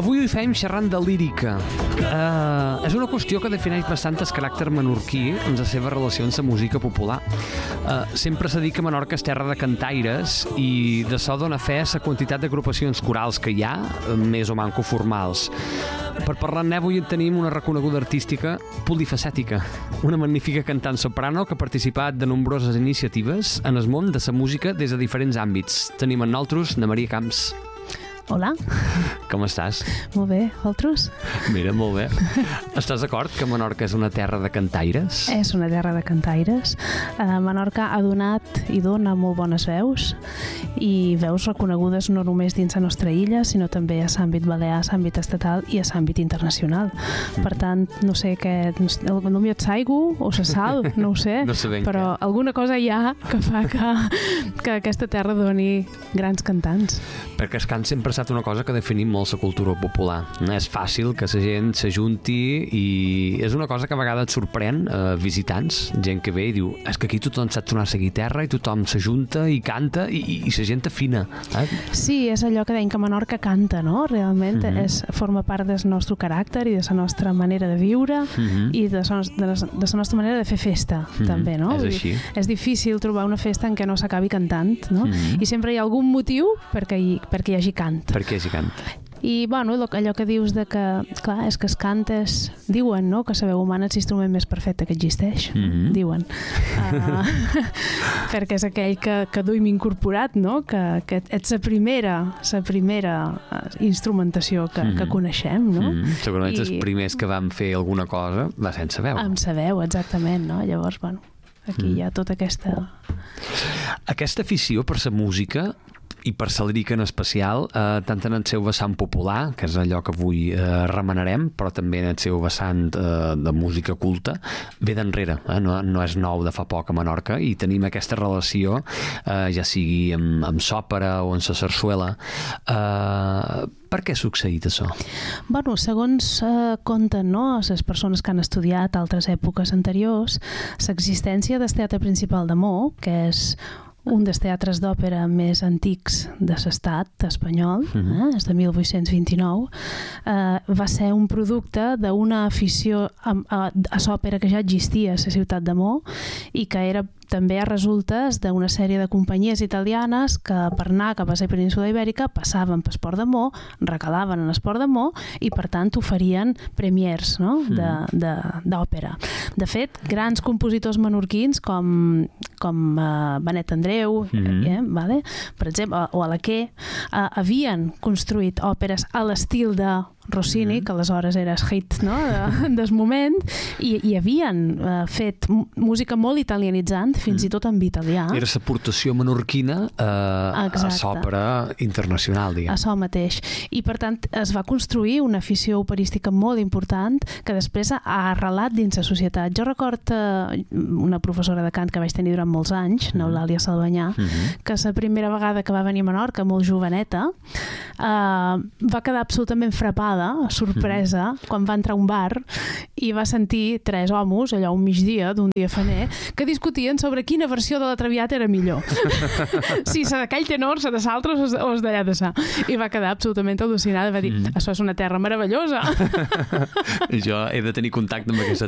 Avui ho fem xerrant de lírica. És una qüestió que defineix bastant el caràcter menorquí amb les seves relacions amb música popular. Sempre s'ha dit que Menorca és terra de cantaires i de so dona fe a la quantitat d'agrupacions corals que hi ha, més o manco formals. Per parlar-ne avui tenim una reconeguda artística polifacètica, una magnífica cantant soprano que ha participat de nombroses iniciatives en el món de la música des de diferents àmbits. Tenim amb nosaltres na Maria Camps. Hola. Com estàs? Molt bé, vosaltres? Mira, molt bé. Estàs d'acord que Menorca és una terra de cantaires? És una terra de cantaires. Menorca ha donat i dona molt bones veus, i veus reconegudes no només dins la nostra illa, sinó també a l'àmbit balear, a l'àmbit estatal i a l'àmbit internacional. Per tant, no sé què... No m'hi et saigo o se sal, no ho sé, no però alguna cosa hi ha que fa que aquesta terra doni grans cantants. Perquè el cant sempre ha estat una cosa que definim molt la cultura popular. No és fàcil que la gent s'ajunti i és una cosa que a vegades et sorprèn visitants, gent que ve i diu és que aquí tothom sap tornar a seguir terra i tothom s'ajunta i canta i la gent afina. Sí, és allò que deim que Menorca canta, no? Realment forma part del nostre caràcter i de la nostra manera de viure i de la nostra manera de fer festa, també, no? És així. És difícil trobar una festa en què no s'acabi cantant, no? I sempre hi ha algun motiu perquè hi hagi cant. Perquè hi hagi cant. I, bueno, allò que dius de que, clar, és que es cant és... Diuen, no?, que la veu humana és l'instrument més perfecte que existeix. Diuen. Perquè és aquell que duim incorporat, no?, que ets la primera instrumentació que coneixem, no? Segurament els primers que van fer alguna cosa va sense veu. Amb la veu, exactament, no? Llavors, bueno, aquí hi ha tota aquesta... Aquesta afició per la música i per la lírica en especial, tant en el seu vessant popular, que és allò que avui remenarem, però també en el seu vessant de música culta, ve d'enrere, no és nou de fa poc a Menorca, i tenim aquesta relació, ja sigui amb l'òpera o amb la sarsuela. Per què ha succeït això? Bueno, segons conten, no, les persones que han estudiat altres èpoques anteriors, l'existència del teatre principal de Mo, que és un dels teatres d'òpera més antics de l'estat espanyol, és de 1829, va ser un producte d'una afició a l'òpera que ja existia a la ciutat de Mo i que era també a resultes d'una sèrie de companyies italianes que per anar cap a la península ibèrica passaven pel Port de Mo, recalaven en el Port de Mo i per tant oferien premiers, no?, d'òpera. De fet, grans compositors menorquins com Benet Andreu, per exemple, o Alaquer, havien construït òperes a l'estil de Rossini, que aleshores era el hit, no?, del moment, i havien fet música molt italianitzant, fins i tot en italià. Era l'aportació menorquina a l'òpera internacional, diguem. A això mateix. I per tant es va construir una afició operística molt important que després ha arrelat dins la societat. Jo recordo una professora de cant que vaig tenir durant molts anys, n'Eulàlia Salvanyà, que la primera vegada que va venir a Menorca, molt joveneta, va quedar absolutament frapada, sorpresa, quan va entrar a un bar i va sentir tres homes, allò un migdia d'un dia faner, que discutien sobre quina versió de la Traviata era millor. Si la d'aquell tenor, la de l'altre o la d'allà de sa. I va quedar absolutament al·lucinada, va dir, això és una terra meravellosa. Jo he de tenir contacte amb aquesta